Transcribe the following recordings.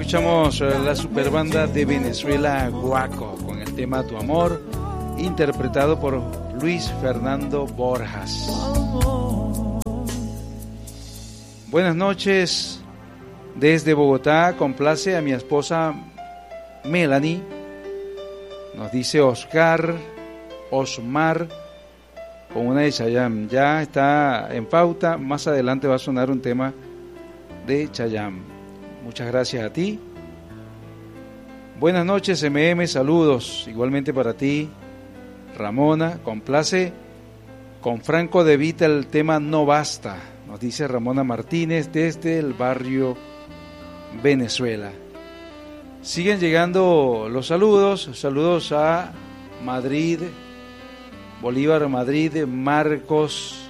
escuchamos la superbanda de Venezuela, Guaco, con el tema Tu Amor, interpretado por Luis Fernando Borjas. Buenas noches desde Bogotá, complace a mi esposa Melanie, nos dice Osmar, con una de Chayanne. Ya está en pauta, más adelante va a sonar un tema de Chayanne. Muchas gracias a ti. Buenas noches, MM, saludos, igualmente para ti, Ramona. Complace con Franco De Vita el tema No Basta, nos dice Ramona Martínez desde el barrio Venezuela. Siguen llegando los saludos a Madrid, Bolívar, Madrid, Marcos,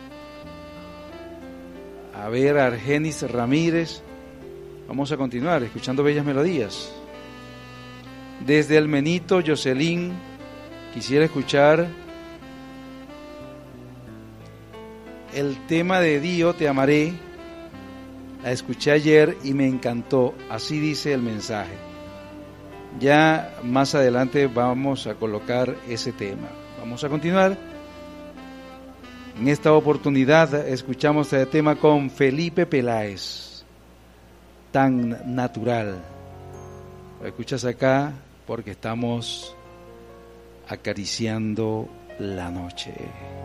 a ver, Argenis Ramírez. Vamos a continuar escuchando bellas melodías. Desde el Menito, Jocelyn, quisiera escuchar el tema de Dio, Te Amaré. La escuché ayer y me encantó, así dice el mensaje. Ya más adelante vamos a colocar ese tema. Vamos a continuar. En esta oportunidad escuchamos el tema con Felipe Peláez, Tan Natural. Lo escuchas acá porque estamos acariciando la noche.